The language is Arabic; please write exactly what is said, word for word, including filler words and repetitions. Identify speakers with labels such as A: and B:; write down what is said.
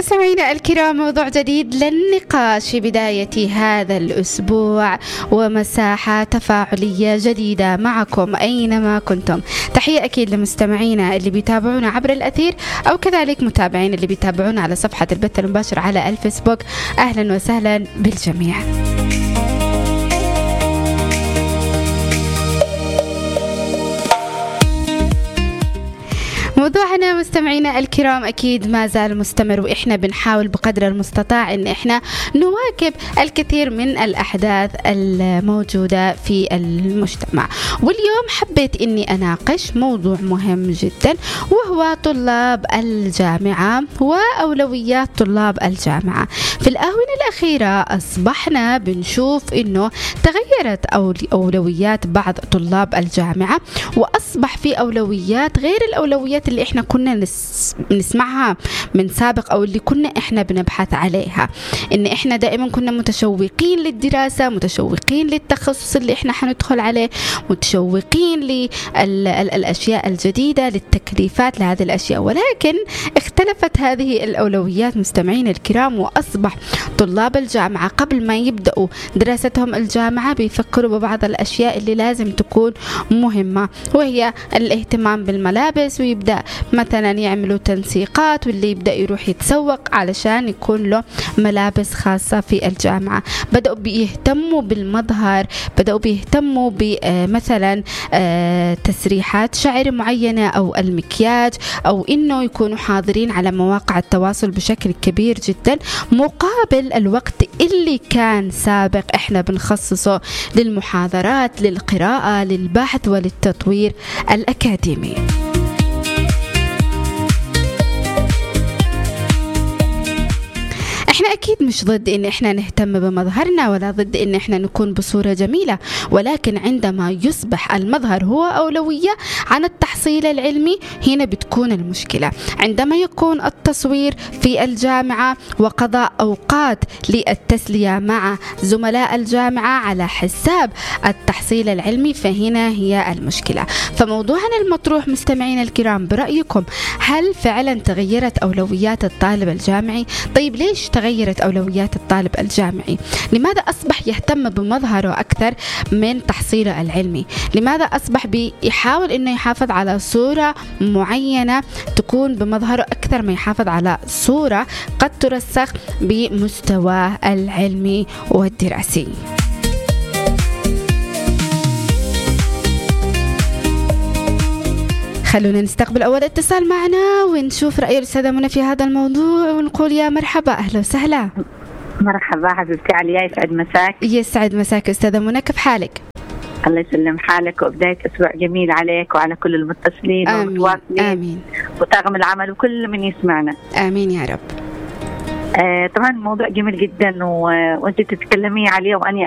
A: مستمعينا الكرام، موضوع جديد للنقاش في بداية هذا الأسبوع ومساحة تفاعلية جديدة معكم أينما كنتم. تحية أكيد لمستمعينا اللي بيتابعونا عبر الأثير أو كذلك متابعين اللي بيتابعونا على صفحة البث المباشر على الفيسبوك. أهلا وسهلا بالجميع. موضوعنا مستمعينا الكرام أكيد ما زال مستمر، وإحنا بنحاول بقدر المستطاع إن إحنا نواكب الكثير من الأحداث الموجودة في المجتمع. واليوم حبيت إني أناقش موضوع مهم جدا، وهو طلاب الجامعة وأولويات طلاب الجامعة. في الآونة الأخيرة أصبحنا بنشوف إنه تغيرت أولويات بعض طلاب الجامعة، وأصبح في أولويات غير الأولويات اللي احنا كنا نس... نسمعها من سابق، او اللي كنا احنا بنبحث عليها. ان احنا دائما كنا متشوقين للدراسة، متشوقين للتخصص اللي احنا حندخل عليه، متشوقين للاشياء الجديدة، للتكليفات لهذه الاشياء. ولكن اختلفت هذه الاولويات مستمعين الكرام، واصبح طلاب الجامعة قبل ما يبدأوا دراستهم الجامعة بيفكروا ببعض الاشياء اللي لازم تكون مهمة، وهي الاهتمام بالملابس، ويبدأ مثلا يعملوا تنسيقات، واللي يبدأ يروح يتسوق علشان يكون له ملابس خاصة في الجامعة. بدأوا بيهتموا بالمظهر، بدأوا بيهتموا بمثلا تسريحات شعر معينة أو المكياج، أو إنه يكونوا حاضرين على مواقع التواصل بشكل كبير جدا، مقابل الوقت اللي كان سابق إحنا بنخصصه للمحاضرات، للقراءة، للبحث وللتطوير الأكاديمي. احنا اكيد مش ضد ان احنا نهتم بمظهرنا، ولا ضد ان احنا نكون بصورة جميلة، ولكن عندما يصبح المظهر هو اولوية عن التحصيل العلمي، هنا بتكون المشكلة. عندما يكون التصوير في الجامعة وقضاء اوقات للتسلية مع زملاء الجامعة على حساب التحصيل العلمي، فهنا هي المشكلة. فموضوعنا المطروح مستمعين الكرام، برأيكم هل فعلا تغيرت اولويات الطالب الجامعي؟ طيب ليش تغيرت أولويات الطالب الجامعي؟ لماذا أصبح يهتم بمظهره أكثر من تحصيله العلمي؟ لماذا أصبح بيحاول إنه يحافظ على صورة معينة تكون بمظهره أكثر ما يحافظ على صورة قد ترسخ بمستواه العلمي والدراسي؟ خلونا نستقبل أول اتصال معنا ونشوف رأي الأستاذة منى في هذا الموضوع، ونقول يا مرحبا. أهلا وسهلا.
B: مرحبا حبيبتي عليا، يسعد مساك.
A: يسعد مساك أستاذة منى، كيف حالك؟
B: الله يسلم حالك، وبداية أسبوع جميل عليك وعلى كل المتصلين والمتواصلين.
A: آمين.
B: وطاقم العمل وكل من يسمعنا.
A: آمين يا رب.
B: آه طبعا موضوع جميل جدا و... وأنت تتكلمي عليه، وأنا